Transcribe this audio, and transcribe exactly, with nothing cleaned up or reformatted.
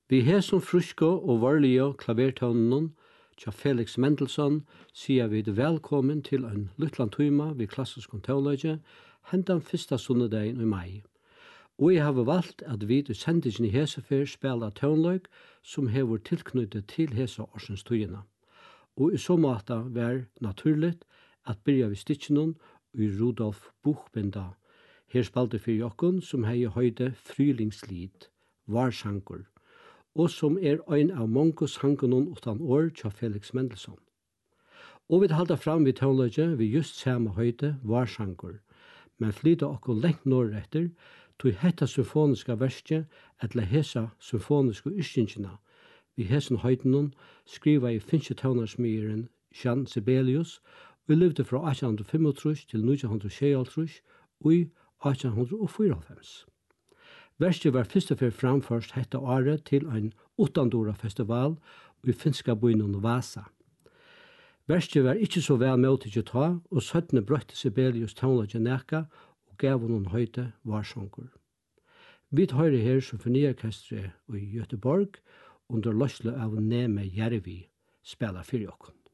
Vi hesum frusko og varlige klavertønnen tja Felix Mendelssohn sier vi velkommen til en lytland tøyma vi klassisk toneløgje hendan fyrsta sunnedagen i mai. Og jeg har valgt at vi i sendingen i hesefer spela tøgnløg som hever tilknyttet til hese årsens tøyina. Og i så måte var naturligt at byrja vi stitjenon i Rudolf Buchbinda. Her spalte fyrir jokkun som hei høyde frylingslid, varsangur, og som er ein av mange sangunon utan år tja Felix Mendelssohn. Og vi halda fram vi tøgnløgje vi just samme høyde varsangur, men flyta okkur lengt norretter tog hetta symfoniska verske etla hesa symfoniska yrkingina. Vi hesen høydenon skriva i finske tøgnarsmyren Jean Sibelius og levde fra átjan femogtrýss til nítjan sjeyoghálvtrýss og i átjan fýraoghálvfems. Verset var fyrst og fyrir framførst hetta året til ein uttandora festival i finska byen Vasa. Verset var ikkje så vel møttet ta, og søttene brøtte Sibelius tøgnløgje neka og gav honom høyde varsangur. Vi høyre her symfoniorkestret i Göteborg under løsle av Neme Järvi spela fyrir okkun.